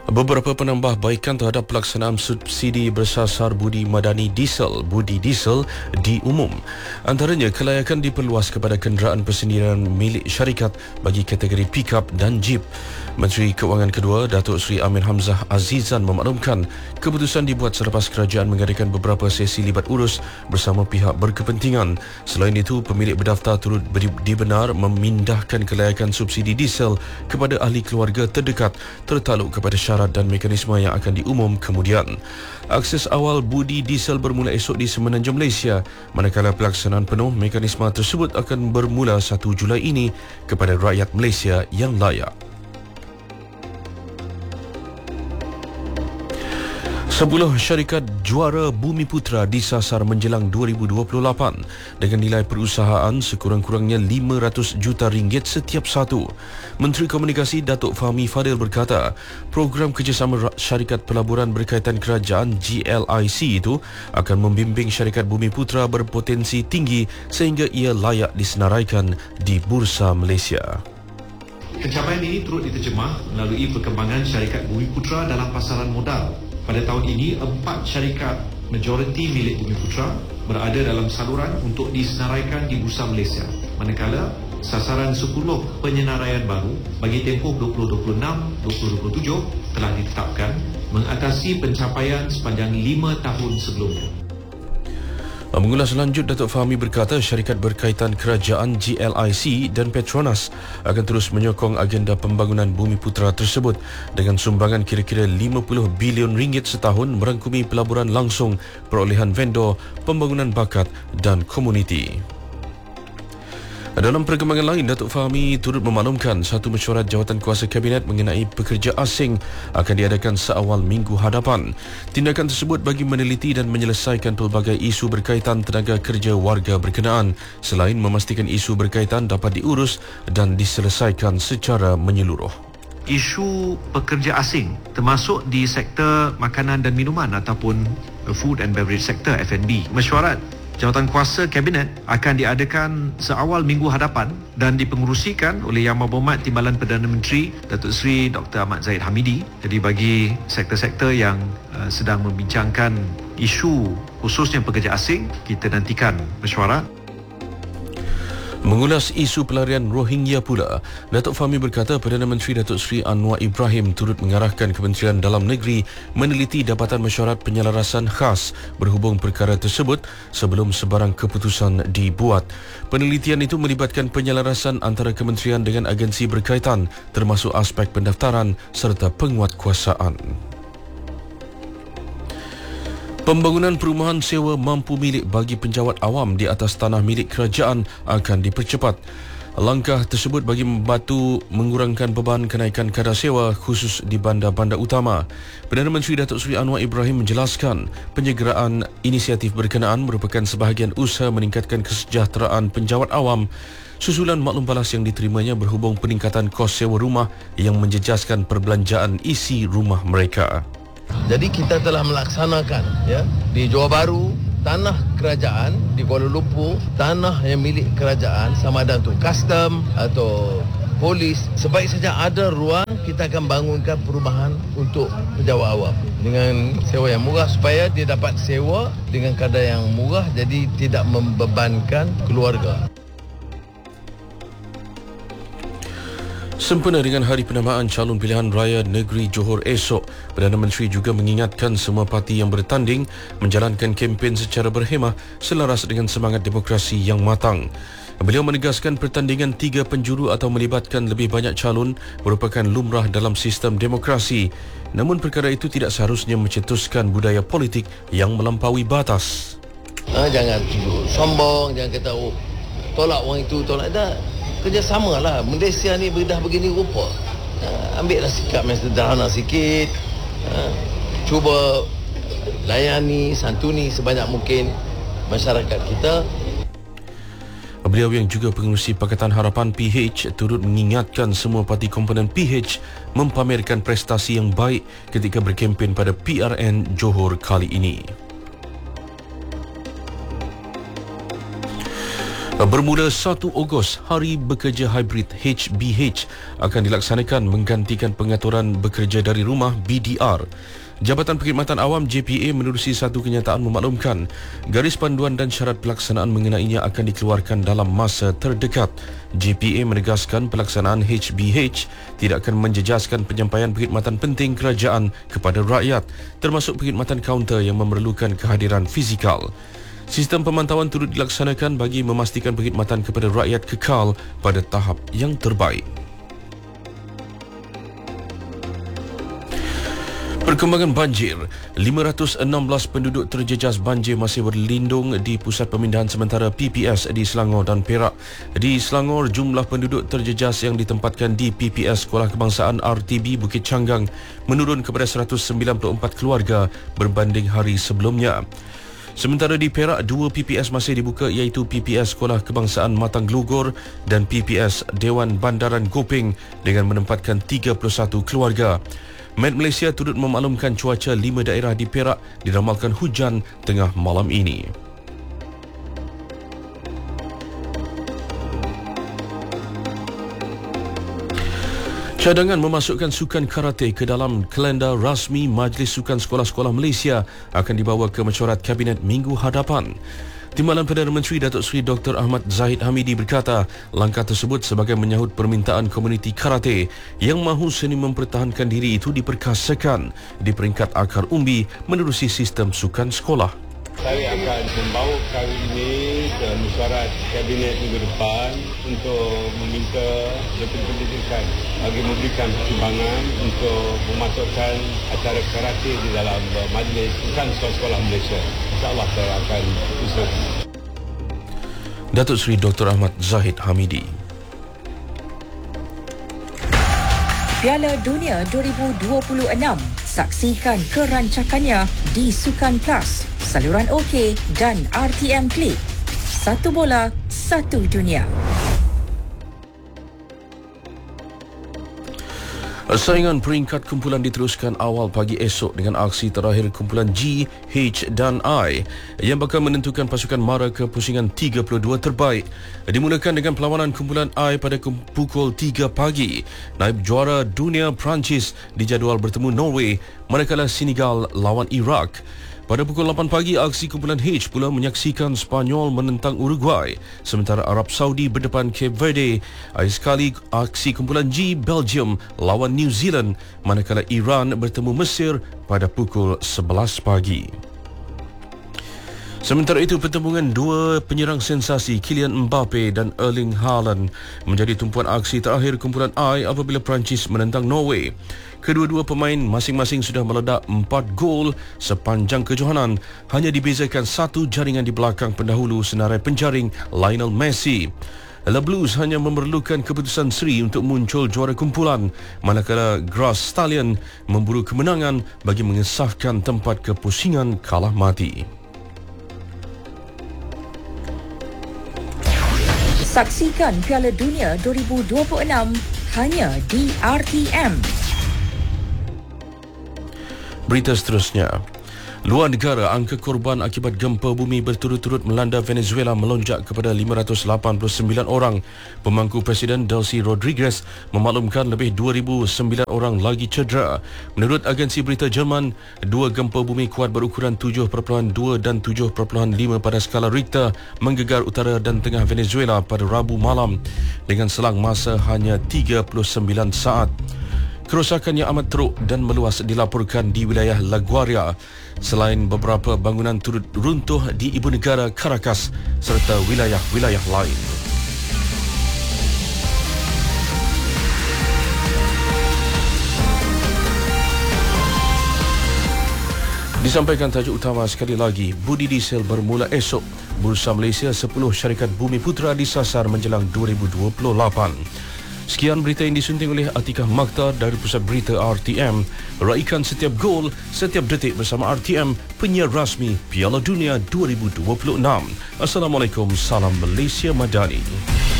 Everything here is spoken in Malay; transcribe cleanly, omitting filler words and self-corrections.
Beberapa penambahbaikan terhadap pelaksanaan subsidi bersasar budi madani diesel (budi diesel) diumum. Antaranya, kelayakan diperluas kepada kenderaan persendirian milik syarikat bagi kategori pickup dan jeep. Menteri Keuangan kedua, Datuk Seri Amin Hamzah Azizan memaklumkan keputusan dibuat selepas kerajaan mengadakan beberapa sesi libat urus bersama pihak berkepentingan. Selain itu, pemilik berdaftar turut dibenar memindahkan kelayakan subsidi diesel kepada ahli keluarga terdekat tertakluk kepada syarat dan mekanisme yang akan diumum kemudian. Akses awal budi diesel bermula esok di semenanjung Malaysia, manakala pelaksanaan penuh mekanisme tersebut akan bermula 1 Julai ini kepada rakyat Malaysia yang layak. 10 syarikat juara Bumiputra disasar menjelang 2028 dengan nilai perusahaan sekurang-kurangnya RM500 juta setiap satu. Menteri Komunikasi Datuk Fahmi Fadil berkata, program kerjasama syarikat pelaburan berkaitan kerajaan GLIC itu akan membimbing syarikat Bumiputra berpotensi tinggi sehingga ia layak disenaraikan di Bursa Malaysia. Pencapaian ini turut diterjemah melalui perkembangan syarikat Bumiputra dalam pasaran modal. Pada tahun ini, 4 syarikat majoriti milik Bumiputra berada dalam saluran untuk disenaraikan di Bursa Malaysia. Manakala, sasaran 10 penyenaraian baru bagi tempoh 2026-2027 telah ditetapkan mengatasi pencapaian sepanjang 5 tahun sebelumnya. Mengulas lanjut, Datuk Fahmi berkata syarikat berkaitan kerajaan GLIC dan Petronas akan terus menyokong agenda pembangunan Bumiputra tersebut dengan sumbangan kira-kira RM50 bilion setahun merangkumi pelaburan langsung, perolehan vendor, pembangunan bakat dan komuniti. Dalam perkembangan lain, Datuk Fahmi turut memaklumkan satu mesyuarat jawatankuasa Kabinet mengenai pekerja asing akan diadakan seawal minggu hadapan. Tindakan tersebut bagi meneliti dan menyelesaikan pelbagai isu berkaitan tenaga kerja warga berkenaan selain memastikan isu berkaitan dapat diurus dan diselesaikan secara menyeluruh. Isu pekerja asing termasuk di sektor makanan dan minuman ataupun food and beverage sector F&B. Mesyuarat Jawatankuasa Kabinet akan diadakan seawal minggu hadapan dan dipengerusikan oleh Yang Berhormat Timbalan Perdana Menteri Datuk Seri Dr. Ahmad Zahid Hamidi. Jadi bagi sektor-sektor yang sedang membincangkan isu khususnya pekerja asing, kita nantikan mesyuarat. Mengulas isu pelarian Rohingya pula, Datuk Fahmi berkata Perdana Menteri Datuk Seri Anwar Ibrahim turut mengarahkan Kementerian Dalam Negeri meneliti dapatan mesyuarat penyelarasan khas berhubung perkara tersebut sebelum sebarang keputusan dibuat. Penelitian itu melibatkan penyelarasan antara kementerian dengan agensi berkaitan termasuk aspek pendaftaran serta penguatkuasaan. Pembangunan perumahan sewa mampu milik bagi penjawat awam di atas tanah milik kerajaan akan dipercepat. Langkah tersebut bagi membantu mengurangkan beban kenaikan kadar sewa khusus di bandar-bandar utama. Perdana Menteri Datuk Seri Anwar Ibrahim menjelaskan penyeggeraan inisiatif berkenaan merupakan sebahagian usaha meningkatkan kesejahteraan penjawat awam susulan maklum balas yang diterimanya berhubung peningkatan kos sewa rumah yang menjejaskan perbelanjaan isi rumah mereka. Jadi kita telah melaksanakan di Johor Bahru, tanah kerajaan, di Kuala Lumpur, tanah yang milik kerajaan sama ada untuk custom atau polis. Sebaik saja ada ruang, kita akan bangunkan perumahan untuk penjawat awam dengan sewa yang murah supaya dia dapat sewa dengan kadar yang murah, jadi tidak membebankan keluarga. Sempena dengan Hari Penambaan Calon Pilihan Raya Negeri Johor esok, Perdana Menteri juga mengingatkan semua parti yang bertanding menjalankan kempen secara berhemah selaras dengan semangat demokrasi yang matang. Beliau menegaskan pertandingan 3 penjuru atau melibatkan lebih banyak calon merupakan lumrah dalam sistem demokrasi. Namun perkara itu tidak seharusnya mencetuskan budaya politik yang melampaui batas. Jangan sombong, jangan kata tolak orang itu, tolak dah. Kerjasama lah. Malaysia ni dah begini rupa. Ambil lah sikap yang sederhana sikit. Cuba layani, santuni sebanyak mungkin masyarakat kita. Beliau yang juga pengerusi Pakatan Harapan PH turut mengingatkan semua parti komponen PH mempamerkan prestasi yang baik ketika berkempen pada PRN Johor kali ini. Bermula 1 Ogos, Hari Bekerja Hybrid HBH akan dilaksanakan menggantikan pengaturan bekerja dari rumah BDR. Jabatan Perkhidmatan Awam JPA menerusi satu kenyataan memaklumkan garis panduan dan syarat pelaksanaan mengenainya akan dikeluarkan dalam masa terdekat. JPA menegaskan pelaksanaan HBH tidak akan menjejaskan penyampaian perkhidmatan penting kerajaan kepada rakyat, termasuk perkhidmatan kaunter yang memerlukan kehadiran fizikal. Sistem pemantauan turut dilaksanakan bagi memastikan perkhidmatan kepada rakyat kekal pada tahap yang terbaik. Perkembangan banjir, 516 penduduk terjejas banjir masih berlindung di Pusat Pemindahan Sementara PPS di Selangor dan Perak. Di Selangor, jumlah penduduk terjejas yang ditempatkan di PPS Sekolah Kebangsaan RTB Bukit Canggang menurun kepada 194 keluarga berbanding hari sebelumnya. Sementara di Perak, 2 PPS masih dibuka iaitu PPS Sekolah Kebangsaan Matang Glogor dan PPS Dewan Bandaran Gopeng dengan menempatkan 31 keluarga. Met Malaysia turut memaklumkan cuaca 5 daerah di Perak diramalkan hujan tengah malam ini. Cadangan memasukkan sukan karate ke dalam kalender rasmi Majlis Sukan Sekolah-Sekolah Malaysia akan dibawa ke mesyuarat Kabinet minggu hadapan. Timbalan Perdana Menteri Datuk Seri Dr. Ahmad Zahid Hamidi berkata, langkah tersebut sebagai menyahut permintaan komuniti karate yang mahu seni mempertahankan diri itu diperkasakan di peringkat akar umbi menerusi sistem sukan sekolah. Saya akan membawa perkara ini ke mesyuarat Kabinet minggu depan untuk meminta Menteri Pendidikan bagi memberikan pertimbangan untuk memasukkan acara karate di dalam Majlis Sukan Sekolah-Sekolah Malaysia. InsyaAllah saya akan usahakan. Datuk Seri Dr. Ahmad Zahid Hamidi. Piala Dunia 2026. Saksikan kerancakannya di Sukan Plus, saluran OK dan RTM Klik. Satu bola, satu dunia. Saingan peringkat kumpulan diteruskan awal pagi esok dengan aksi terakhir kumpulan G, H dan I yang bakal menentukan pasukan mara ke pusingan 32 terbaik. Dimulakan dengan perlawanan kumpulan I pada pukul 3 pagi. Naib juara dunia Perancis dijadual bertemu Norway, manakala Senegal lawan Iraq. Pada pukul 8 pagi, aksi kumpulan H pula menyaksikan Spanyol menentang Uruguay, sementara Arab Saudi berdepan Cape Verde. Akhir sekali, aksi kumpulan G, Belgium lawan New Zealand, manakala Iran bertemu Mesir pada pukul 11 pagi. Sementara itu, pertembungan dua penyerang sensasi Kylian Mbappe dan Erling Haaland menjadi tumpuan aksi terakhir kumpulan I apabila Perancis menentang Norway. Kedua-dua pemain masing-masing sudah meledak 4 gol sepanjang kejohanan, hanya dibezakan satu jaringan di belakang pendahulu senarai penjaring Lionel Messi. The Blues hanya memerlukan keputusan seri untuk muncul juara kumpulan, manakala Grass Stallion memburu kemenangan bagi mengesahkan tempat ke pusingan kalah mati. Saksikan Piala Dunia 2026 hanya di RTM. Berita seterusnya. Luar negara, angka korban akibat gempa bumi berturut-turut melanda Venezuela melonjak kepada 589 orang. Pemangku Presiden Delcy Rodriguez memaklumkan lebih 2,009 orang lagi cedera. Menurut agensi berita Jerman, dua gempa bumi kuat berukuran 7.2 dan 7.5 pada skala Richter menggegar utara dan tengah Venezuela pada Rabu malam dengan selang masa hanya 39 saat. Kerosakan yang amat teruk dan meluas dilaporkan di wilayah La Guaira, selain beberapa bangunan turut runtuh di ibu negara Caracas serta wilayah-wilayah lain. Disampaikan tajuk utama sekali lagi, budi diesel bermula esok. Bursa Malaysia 10 syarikat bumi putra disasar menjelang 2028. Sekian berita yang disunting oleh Atikah Makhtar dari Pusat Berita RTM. Raikan setiap gol, setiap detik bersama RTM, penyiar rasmi Piala Dunia 2026. Assalamualaikum, salam Malaysia Madani.